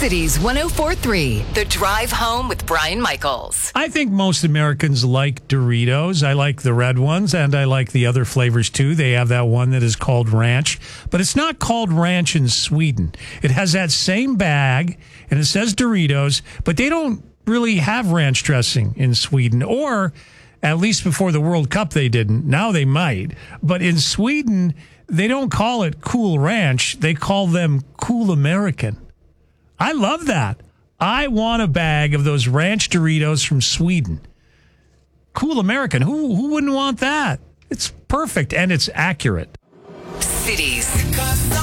Cities 104.3, The Drive Home with Brian Michaels. I think most Americans like Doritos. I like the red ones, and I like the other flavors too. They have that one that is called ranch, but it's not called ranch in Sweden. It has that same bag, and it says Doritos, but they don't really have ranch dressing in Sweden, or at least before the World Cup they didn't. Now they might. But in Sweden, they don't call it Cool Ranch. They call them Cool American. I love that. I want a bag of those ranch Doritos from Sweden. Cool American. Who wouldn't want that? It's perfect, and it's accurate. Cities